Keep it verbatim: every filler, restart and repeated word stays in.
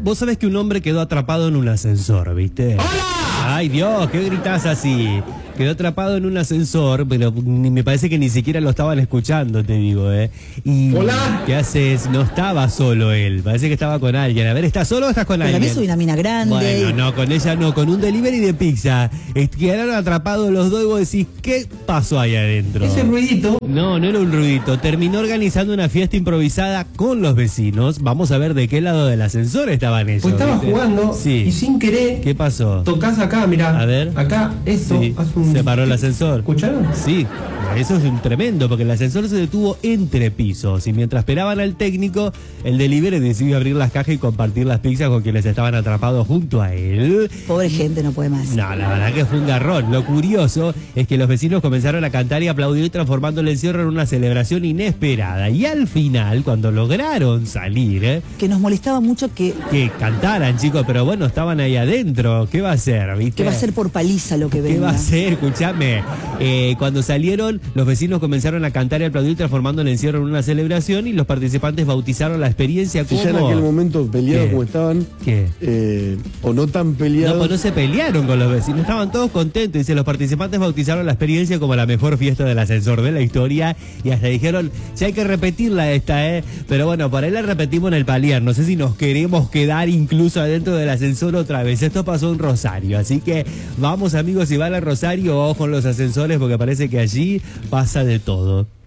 vos sabés que un hombre quedó atrapado en un ascensor, ¿viste? ¡Hola! Ay, Dios, ¿qué gritás así? Quedó atrapado en un ascensor, pero ni, me parece que ni siquiera lo estaban escuchando, te digo, ¿eh? Y, Hola. ¿qué haces? No estaba solo él, parece que estaba con alguien. A ver, ¿estás solo o estás con Pero alguien? también soy una mina grande. Bueno, no, con ella no, con un delivery de pizza. Eh, Quedaron atrapados los dos y vos decís, ¿qué pasó ahí adentro? Ese ruidito. No, no era un ruidito. Terminó organizando una fiesta improvisada con los vecinos. Vamos a ver de qué lado del ascensor estaban ellos. Pues estaba ¿viste? jugando Sí. y sin querer ¿Qué pasó? tocas acá, mirá. A ver. Acá, esto. Sí. hace un... Se paró el ascensor. ¿Escucharon? Sí, eso es un tremendo, porque el ascensor se detuvo entre pisos y mientras esperaban al técnico, el delivery decidió abrir las cajas y compartir las pizzas con quienes estaban atrapados junto a él. Pobre gente, no puede más. No, la verdad que fue un garrón. Lo curioso es que los vecinos comenzaron a cantar y aplaudir, transformando el encierro en una celebración inesperada. Y al final, cuando lograron salir, ¿eh? Que nos molestaba mucho que, que cantaran, chicos, pero bueno, estaban ahí adentro. ¿Qué va a ser, viste? que va a ser por paliza lo que venga. ¿Qué va a ser? Escuchame. Eh, cuando salieron, los vecinos comenzaron a cantar y aplaudir, transformando el encierro en una celebración, y los participantes bautizaron la experiencia Si como... ya en aquel momento peleados ¿Qué? como estaban, ¿Qué? eh, o no tan peleados. No, pues no se pelearon con los vecinos, estaban todos contentos. Dice, los participantes bautizaron la experiencia como la mejor fiesta del ascensor de la historia, y hasta dijeron, ya hay que repetirla esta, ¿eh? Pero bueno, por ahí la repetimos en el palier. No sé si nos queremos quedar incluso adentro del ascensor otra vez. Esto pasó en Rosario, así que vamos, amigos, si van a Rosario, ojo con los ascensores, porque parece que allí pasa de todo.